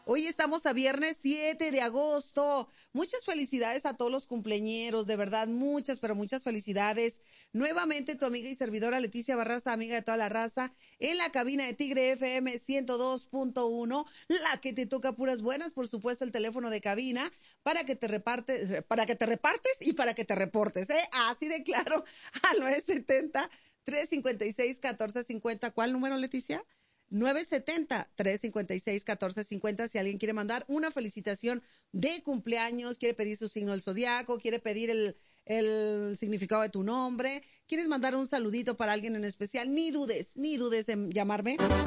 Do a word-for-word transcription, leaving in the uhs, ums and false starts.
Hoy estamos a viernes siete de agosto. Muchas felicidades a todos los cumpleañeros, de verdad, muchas, pero muchas felicidades. Nuevamente tu amiga y servidora Leticia Barraza, amiga de toda la raza, en la cabina de Tigre F M ciento dos punto uno, la que te toca puras buenas, por supuesto el teléfono de cabina, para que te repartes, para que te repartes y para que te reportes, ¿eh? Así de claro, al nueve setenta, tres cincuenta y seis, catorce cincuenta. ¿Cuál número, Leticia? nueve setenta, tres cincuenta y seis, catorce cincuenta. Si alguien quiere mandar una felicitación de cumpleaños, quiere pedir su signo del zodiaco, quiere pedir el, el significado de tu nombre, quieres mandar un saludito para alguien en especial, ni dudes, ni dudes en llamarme